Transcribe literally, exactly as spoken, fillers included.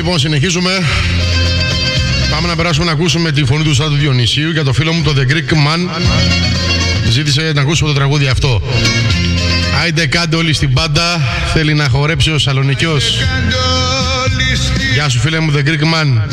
Λοιπόν, συνεχίζουμε. Πάμε να περάσουμε να ακούσουμε τη φωνή του Στράτου Διονυσίου. Για το φίλο μου το The Greek Man ζήτησε να ακούσουμε το τραγούδι αυτό. Άιντε κάντε όλοι στην πάντα. Θέλει να χορέψει ο Σαλονικιός. Γεια σου φίλε μου The Greek Man.